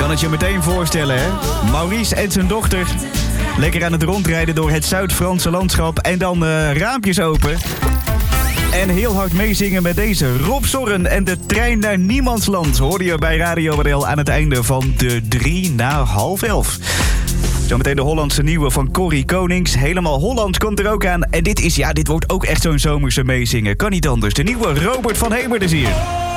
Kan het je meteen voorstellen, hè? Maurice en zijn dochter. Lekker aan het rondrijden door het Zuid-Franse landschap. En dan raampjes open. En heel hard meezingen met deze Rob Zorren en de trein naar Niemandsland. Hoorde je bij Radio WDL aan het einde van de 11:03. Zometeen de Hollandse nieuwe van Corrie Konings. Helemaal Holland komt er ook aan. En dit wordt ook echt zo'n zomerse meezingen. Kan niet anders. De nieuwe Robert van Hemert is hier.